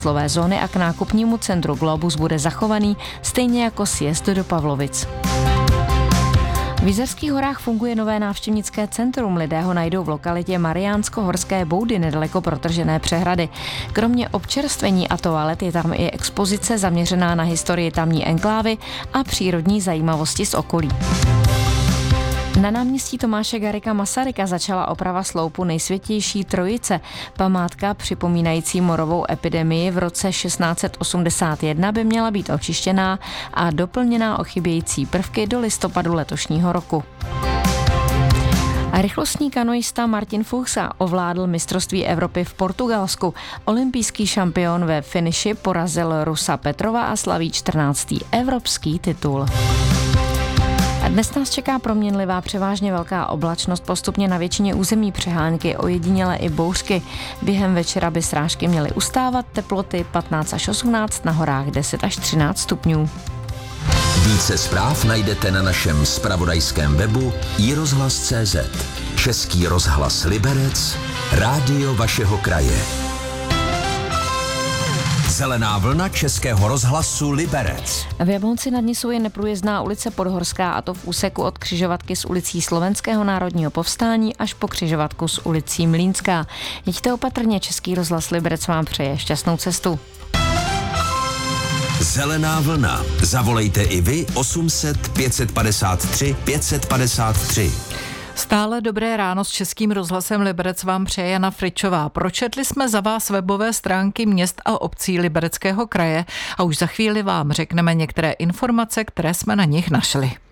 průmyslové zóny a k nákupnímu centru Globus bude zachovaný, stejně jako sjezd do Pavlovic. V Jizerských horách funguje nové návštěvnické centrum. Lidé ho najdou v lokalitě Mariánsko-Horské Boudy nedaleko protržené přehrady. Kromě občerstvení a toalet je tam i expozice zaměřená na historii tamní enklávy a přírodní zajímavosti z okolí. Na náměstí Tomáše Garrigua Masaryka začala oprava sloupu Nejsvětější Trojice. Památka připomínající morovou epidemii v roce 1681 by měla být očištěná a doplněná o chybějící prvky do listopadu letošního roku. A rychlostní kanoista Martin Fuchsa ovládl mistrovství Evropy v Portugalsku. Olympijský šampion ve finiši porazil Rusa Petrova a slaví 14. evropský titul. A dnes nás čeká proměnlivá převážně velká oblačnost, postupně na většině území přehánky, ojediněle i bouřky. Během večera by srážky měly ustávat, teploty 15 až 18, na horách 10 až 13 stupňů. Více zpráv najdete na našem zpravodajském webu iRozhlas.cz. Český rozhlas Liberec, rádio vašeho kraje. Zelená vlna Českého rozhlasu Liberec. V Jablonci nad Nisou je neprůjezdná ulice Podhorská, a to v úseku od křižovatky s ulicí Slovenského národního povstání až po křižovatku s ulicí Mlýnská. Jeďte opatrně, Český rozhlas Liberec vám přeje šťastnou cestu. Zelená vlna. Zavolejte i vy 800 553 553. Stále dobré ráno s Českým rozhlasem Liberec vám přeje Jana Fričová. Pročetli jsme za vás webové stránky měst a obcí Libereckého kraje a už za chvíli vám řekneme některé informace, které jsme na nich našli.